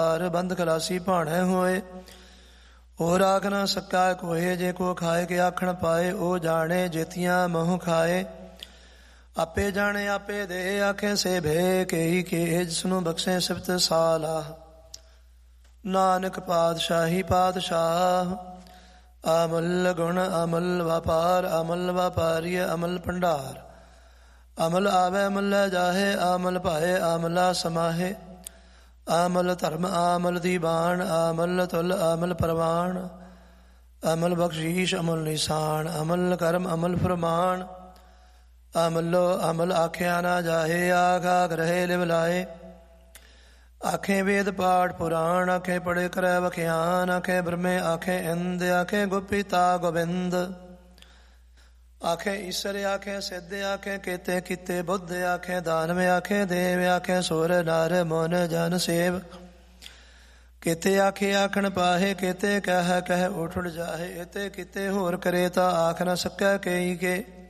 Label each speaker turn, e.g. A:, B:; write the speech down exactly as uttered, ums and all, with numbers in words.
A: ਬੰਦ ਖਲਾਸੀ ਭਾਣੈ ਹੋਏ। ਹੋਰ ਆਖ ਨਾ ਸਕਾ ਕੋਏ, ਜੇ ਕੋ ਖਾਏ ਕੇ ਆਖਣ ਪਾਏ। ਉਹ ਜਾਣੇ ਜੇਤੀਆਂ ਮਹੁ ਖਾਏ, ਆਪੇ ਜਾਣੇ ਆਪੇ ਦੇ। ਆਖੇ ਸੇ ਭੇ ਕੇਈ ਕੇ, ਜਿਸਨੂੰ ਬਖਸ਼ੇ ਸਿਫਤ ਸਾਲਾਹ। ਨਾਨਕ ਪਾਤਸ਼ਾਹੀ ਪਾਤਸ਼ਾਹ, ਅਮਲ ਗੁਣ ਅਮਲ ਵਪਾਰ। ਅਮਲ ਵਪਾਰੀ ਅਮਲ ਭੰਡਾਰ, ਅਮਲ ਆਵੈ ਅਮਲ ਲੈ ਜਾਹੇ। ਅਮਲ ਭਾਏ ਅਮਲਾ ਸਮਾਹੇ, ਅਮਲ ਧਰਮ ਅਮਲ ਦੀਵਾਨ। ਅਮਲ ਤੁਲ ਅਮਲ ਪ੍ਰਵਾਨ, ਅਮਲ ਬਖਸ਼ੀਸ਼ ਅਮਲ ਨਿਸ਼ਾਨ। ਅਮਲ ਕਰਮ ਅਮਲ ਫਰਮਾਨ, ਅਮਲੋ ਅਮਲ ਆਖਿਆ ਨਾ ਜਾਹੇ। ਆਖ ਆਖ ਰਹੇ ਲਿਵ ਲਾਏ, ਆਖੇ ਵੇਦ ਪਾਠ ਪੁਰਾਣ। ਆਖੇ ਪੜੇ ਕਰੈ ਵਖਿਆਨ, ਆਖੇ ਬ੍ਰਹਮੇ ਆਖੇ ਇੰਦ। ਆਖੇ ਗੁਪੀਤਾ ਗੋਬਿੰਦ, ਆਖੇ ਈਸ਼ਰ ਆਖੇ ਸਿੱਧ। ਆਖੇ ਕੀਤੇ ਕੀਤੇ ਬੁੱਧ, ਆਖੇ ਦਾਨਵ ਆਖੇ ਦੇਵ। ਆਖੇ ਸੁਰ ਨਰ ਮੁਨ ਜਨ ਸੇਵ, ਕੀਤੇ ਆਖੇ ਆਖਣ ਪਾਹੇ। ਕੀਤੇ ਕਹਿ ਕਹਿ ਉਠ ਉਠ ਜਾਹੇ, ਇਤੇ ਕੀਤੇ ਹੋਰ ਕਰੇ ਤਾਂ ਆਖ ਨਾ ਸਕੈ ਕਈ ਕੇ।